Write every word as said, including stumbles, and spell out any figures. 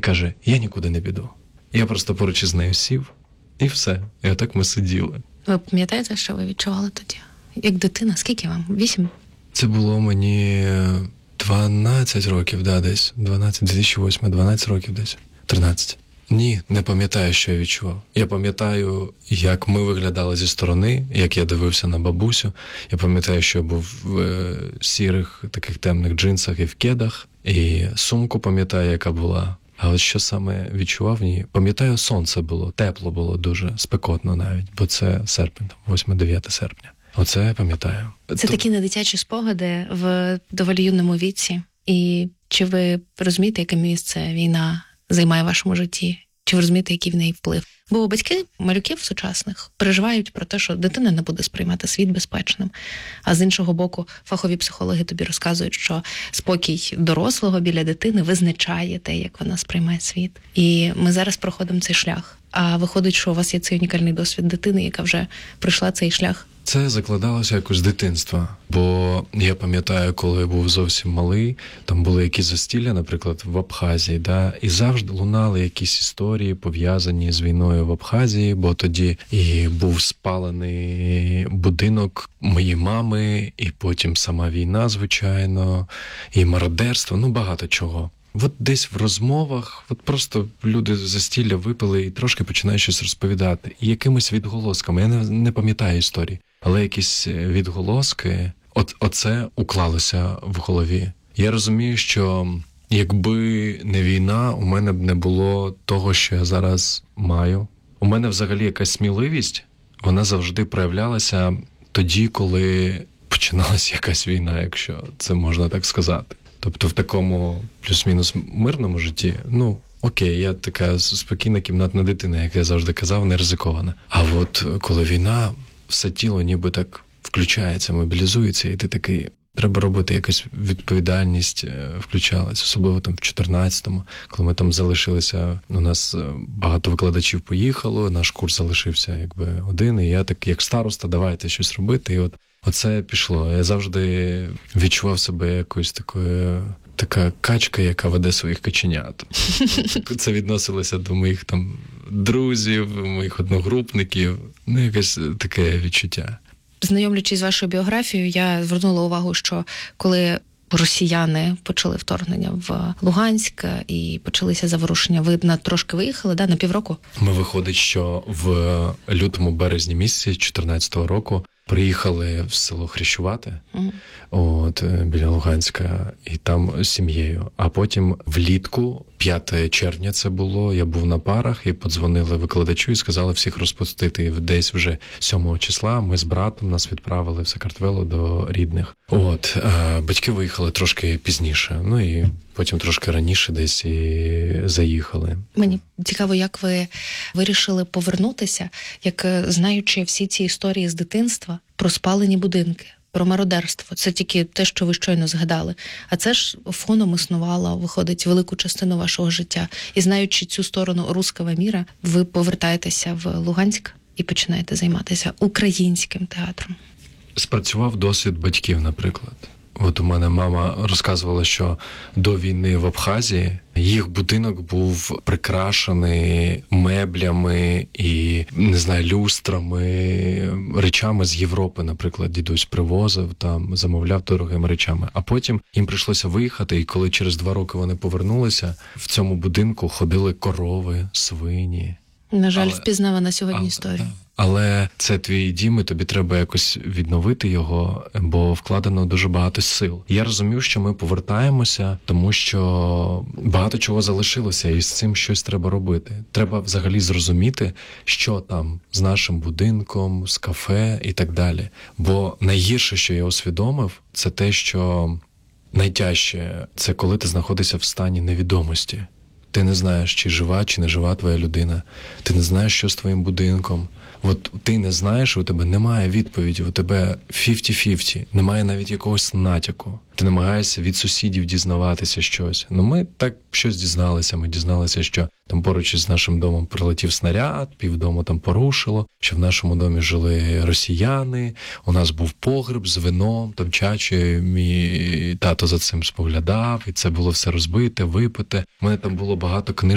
каже, я нікуди не піду. Я просто поруч із нею сів, і все. І отак ми сиділи. Ви пам'ятаєте, що ви відчували тоді? Як дитина, скільки вам? Вісім? Це було мені дванадцять років, да, десь. дванадцять, дві тисячі восьмий, дванадцять років десь. тринадцять. Ні, не пам'ятаю, що я відчував. Я пам'ятаю, як ми виглядали зі сторони, як я дивився на бабусю. Я пам'ятаю, що я був в е, сірих таких темних джинсах і в кедах. І сумку пам'ятаю, яка була. А от що саме відчував? Ні. Пам'ятаю, сонце було, тепло було дуже, спекотно навіть, бо це серпень, восьме-дев'яте серпня. Оце я пам'ятаю. Це То... такі недитячі спогади в доволі юному віці. І чи ви розумієте, яке місце війна займає в вашому житті? Чи ви розумієте, який в неї вплив? Бо батьки малюків сучасних переживають про те, що дитина не буде сприймати світ безпечним. А з іншого боку, фахові психологи тобі розказують, що спокій дорослого біля дитини визначає те, як вона сприймає світ. І ми зараз проходимо цей шлях. А виходить, що у вас є цей унікальний досвід дитини, яка вже пройшла цей шлях. Це закладалося якось з дитинства, бо я пам'ятаю, коли я був зовсім малий, там були якісь застілля, наприклад, в Абхазії, да, і завжди лунали якісь історії, пов'язані з війною в Абхазії, бо тоді і був спалений будинок моєї мами, і потім сама війна, звичайно, і мародерство, ну багато чого. От десь в розмовах, от просто люди з застілля випили і трошки починають щось розповідати. І якимись відголосками, я не, не пам'ятаю історії, але якісь відголоски, от, оце уклалося в голові. Я розумію, що якби не війна, у мене б не було того, що я зараз маю. У мене взагалі якась сміливість, вона завжди проявлялася тоді, коли починалася якась війна, якщо це можна так сказати. Тобто в такому плюс-мінус мирному житті, ну, окей, я така спокійна кімнатна дитина, як я завжди казав, не ризикована. А от коли війна, все тіло ніби так включається, мобілізується, і ти такий, треба робити якусь відповідальність, включалась, особливо там в чотирнадцятому, коли ми там залишилися, у нас багато викладачів поїхало, наш курс залишився якби один, і я так, як староста, давайте щось робити, і от оце пішло. Я завжди відчував себе якоюсь такою, така качка, яка веде своїх каченят. Це відносилося до моїх там друзів, моїх одногрупників. Ну, якесь таке відчуття. Знайомлячись з вашою біографією, я звернула увагу, що коли росіяни почали вторгнення в Луганськ і почалися заворушення, ви на трошки виїхали, да, на півроку? Ми виходить, що в лютому-березні місяці чотирнадцятого року приїхали в село Хрещувати, mm. от, біля Луганська, і там з сім'єю. А потім влітку, п'яте червня це було, я був на парах, і подзвонили викладачу і сказали всіх розпустити. І десь вже сьомого числа ми з братом нас відправили в Сакартвело до рідних. От, а батьки виїхали трошки пізніше, ну і потім трошки раніше десь і заїхали. Мені цікаво, як ви вирішили повернутися, як знаючи всі ці історії з дитинства, про спалені будинки, про мародерство. Це тільки те, що ви щойно згадали. А це ж фоном існувало, виходить, велику частину вашого життя. І знаючи цю сторону руского міра, ви повертаєтеся в Луганськ і починаєте займатися українським театром. Спрацював досвід батьків, наприклад. От у мене мама розказувала, що до війни в Абхазії їх будинок був прикрашений меблями і, не знаю, люстрами, речами з Європи, наприклад, дідусь привозив, там, замовляв дорогими речами. А потім їм прийшлося виїхати, і коли через два роки вони повернулися, в цьому будинку ходили корови, свині. На жаль, але, впізнавана сьогодні але, історія. Але це твій дім, і тобі треба якось відновити його, бо вкладено дуже багато сил. Я розумів, що ми повертаємося, тому що багато чого залишилося, і з цим щось треба робити. Треба взагалі зрозуміти, що там з нашим будинком, з кафе і так далі. Бо найгірше, що я усвідомив, це те, що найтяжче – це коли ти знаходишся в стані невідомості. Ти не знаєш, чи жива, чи не жива твоя людина. Ти не знаєш, що з твоїм будинком. От ти не знаєш, у тебе немає відповіді, у тебе фіфті-фіфті, немає навіть якогось натяку. Ти намагаєшся від сусідів дізнаватися щось. Ну ми так щось дізналися, ми дізналися, що там поруч із нашим домом прилетів снаряд, півдому там порушило, що в нашому домі жили росіяни, у нас був погреб з вином, там чачі, мій тато за цим споглядав, і це було все розбите, випите. У мене там було багато книжок